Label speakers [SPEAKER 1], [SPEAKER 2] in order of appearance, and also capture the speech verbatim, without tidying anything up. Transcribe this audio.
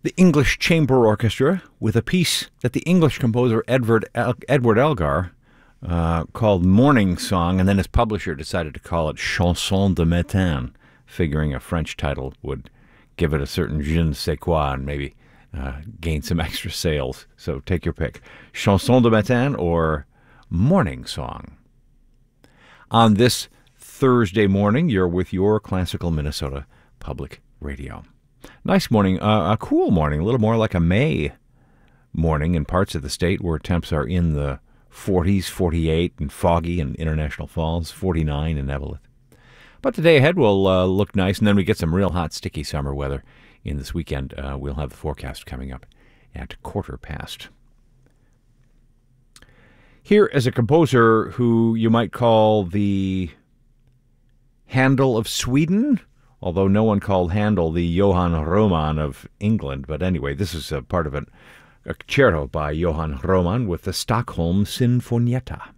[SPEAKER 1] the English Chamber Orchestra with a piece that the English composer Edward El- Edward Elgar uh, called Morning Song, and then his publisher decided to call it Chanson de Matin, figuring a French title would give it a certain je ne sais quoi and maybe uh, gain some extra sales. So take your pick. Chanson de Matin or Morning Song. On this Thursday morning, you're with your Classical Minnesota Public Radio. Nice morning, uh, a cool morning, a little more like a May morning in parts of the state where temps are in the forties, forty-eight, and foggy in International Falls, forty-nine in Eveleth. But the day ahead will uh, look nice, and then we get some real hot, sticky summer weather in this weekend. Uh, we'll have the forecast coming up at quarter past. Here is a composer who you might call the Handel of Sweden, although no one called Handel the Johann Roman of England. But anyway, this is a part of a, a concerto by Johann Roman with the Stockholm Sinfonietta.